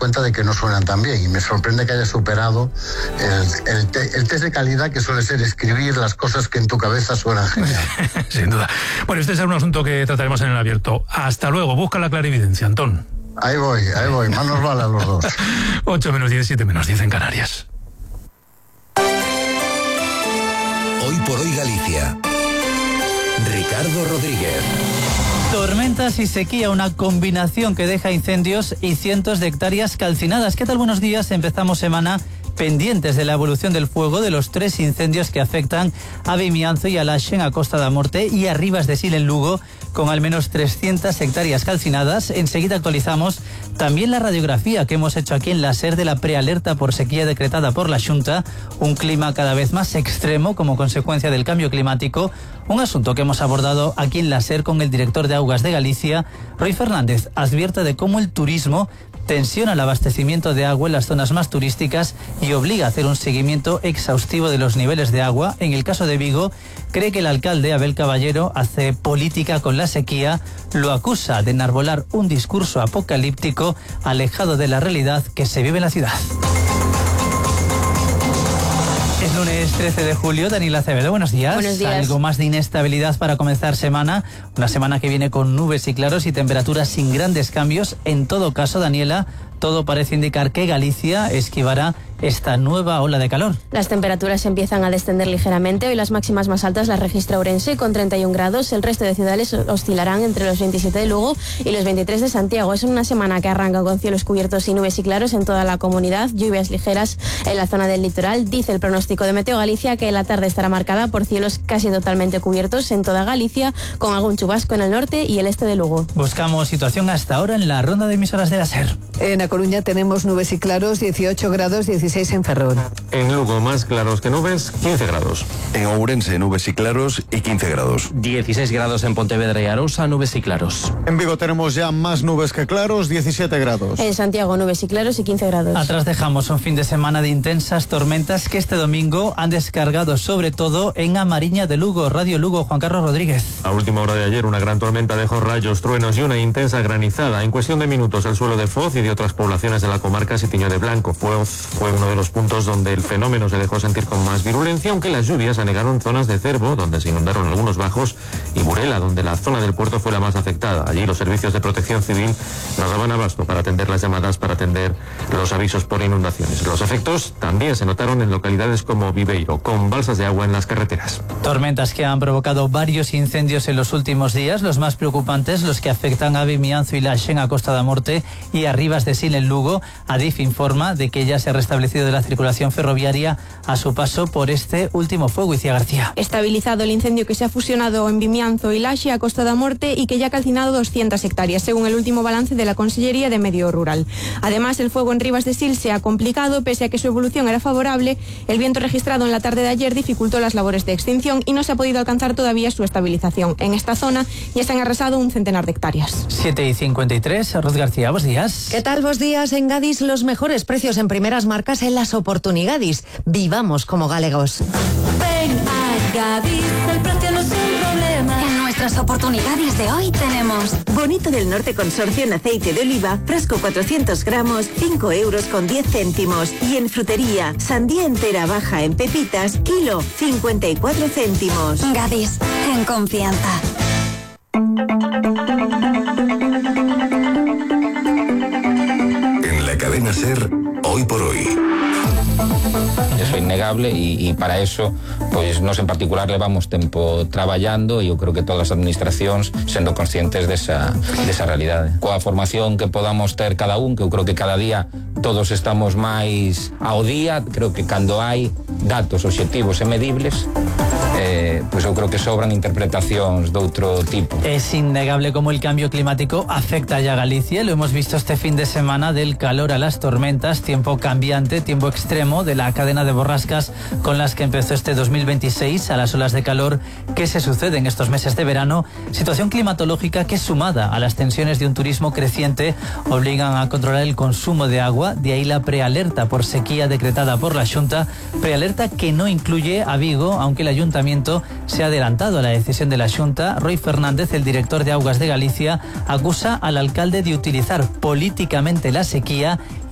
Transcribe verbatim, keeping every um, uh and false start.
cuenta de que no suenan tan bien, y me sorprende que haya superado el, el, te, el test de calidad, que suele ser escribir las cosas que en tu cabeza suenan genial. Sin duda. Bueno, este es un asunto que trataremos en el abierto. Hasta luego, busca la clarividencia, Antón. Ahí voy, ahí voy, más nos vale a los dos. ocho menos diez, siete menos diez en Canarias. Hoy por hoy Galicia. Ricardo Rodríguez. Tormentas y sequía, una combinación que deja incendios y cientos de hectáreas calcinadas. ¿Qué tal? Buenos días. Empezamos semana pendientes de la evolución del fuego de los tres incendios que afectan a Vimianzo y a Laxe, a Costa da Morte, y a Rivas de Sil en Lugo, con al menos trescientas hectáreas calcinadas. Enseguida actualizamos también la radiografía que hemos hecho aquí en la SER de la prealerta por sequía decretada por la Xunta, un clima cada vez más extremo como consecuencia del cambio climático, un asunto que hemos abordado aquí en la SER con el director de Augas de Galicia. Roi Fernández advierte de cómo el turismo tensiona el abastecimiento de agua en las zonas más turísticas y obliga a hacer un seguimiento exhaustivo de los niveles de agua. En el caso de Vigo, cree que el alcalde Abel Caballero hace política con la sequía, lo acusa de enarbolar un discurso apocalíptico alejado de la realidad que se vive en la ciudad. Es lunes trece de julio, Daniela Acevedo, buenos días. Buenos días. Algo más de inestabilidad para comenzar semana, una semana que viene con nubes y claros y temperaturas sin grandes cambios. En todo caso, Daniela, todo parece indicar que Galicia esquivará esta nueva ola de calor. Las temperaturas empiezan a descender ligeramente. Hoy las máximas más altas las registra Ourense con treinta y un grados. El resto de ciudades oscilarán entre los veintisiete de Lugo y los veintitrés de Santiago. Es una semana que arranca con cielos cubiertos y nubes y claros en toda la comunidad. Lluvias ligeras en la zona del litoral. Dice el pronóstico de Meteo Galicia que la tarde estará marcada por cielos casi totalmente cubiertos en toda Galicia, con algún chubasco en el norte y el este de Lugo. Buscamos situación hasta ahora en la ronda de emisoras de la SER. En A Coruña tenemos nubes y claros, dieciocho grados, dieciséis en Ferrol. En Lugo, más claros que nubes, quince grados. En Ourense, nubes y claros y quince grados. dieciséis grados en Pontevedra y Arousa, nubes y claros. En Vigo tenemos ya más nubes que claros, diecisiete grados. En Santiago, nubes y claros y quince grados. Atrás dejamos un fin de semana de intensas tormentas que este domingo han descargado sobre todo en A Mariña de Lugo. Radio Lugo, Juan Carlos Rodríguez. A última hora de ayer, una gran tormenta dejó rayos, truenos y una intensa granizada. En cuestión de minutos, el suelo de Foz y de otras poblaciones de la comarca se tiñó de blanco. Foz fue uno de los puntos donde el fenómeno se dejó sentir con más virulencia, aunque las lluvias anegaron zonas de Cervo, donde se inundaron algunos bajos, y Burela, donde la zona del puerto fue la más afectada. Allí los servicios de protección civil no daban abasto para atender las llamadas, para atender los avisos por inundaciones. Los efectos también se notaron en localidades como Viveiro, con balsas de agua en las carreteras. Tormentas que han provocado varios incendios en los últimos días, los más preocupantes los que afectan a Vimianzo y Laxe, a Costa da Morte, y a Rivas de Sil en Lugo. Adif informa de que ya se ha restablecido la circulación ferroviaria a su paso por este último fuego. Icía García. Estabilizado el incendio que se ha fusionado en Vimianzo y Laxe, a Costa da Morte, y que ya ha calcinado doscientas hectáreas, según el último balance de la Consellería de Medio Rural. Además, el fuego en Rivas de Sil se ha complicado, pese a que su evolución era favorable. El viento registrado en la tarde de ayer dificultó las labores de extinción y no se ha podido alcanzar todavía su estabilización. En esta zona ya se han arrasado un centenar de hectáreas. siete y cincuenta y tres, Ruth García, buenos días. ¿Qué tal? Buenos días. En Gadis, los mejores precios en primeras marcas en las Oportunidades. Vivamos como galegos. Ven a Gadis, el precio no es un problema. En nuestras oportunidades de hoy tenemos Bonito del Norte Consorcio en aceite de oliva, frasco cuatrocientos gramos, cinco euros con diez céntimos. Y en frutería, sandía entera baja en pepitas, kilo, cincuenta y cuatro céntimos. Gadis, en confianza. En la cadena SER, hoy por hoy. Eso é innegable e, e para eso pois nós en particular levamos tempo traballando e eu creo que todas as administracións sendo conscientes desa, desa realidade. Coa formación que podamos ter cada un, que eu creo que cada día todos estamos máis ao día, creo que cando hai datos obxectivos e medibles, eh, pois eu creo que sobran interpretacións de outro tipo. Es innegable como el cambio climático afecta ya a Galicia, lo hemos visto este fin de semana, del calor a las tormentas, tiempo cambiante, tiempo extremo, de la cadena de borrascas con las que empezó este dos mil veintiséis a las olas de calor que se suceden estos meses de verano, situación climatológica que, sumada a las tensiones de un turismo creciente, obligan a controlar el consumo de agua. De ahí la prealerta por sequía decretada por la Xunta, prealerta que no incluye a Vigo, aunque el ayuntamiento se ha adelantado a la decisión de la Xunta. Roi Fernández, el director de Augas de Galicia, acusa al alcalde de utilizar políticamente la sequía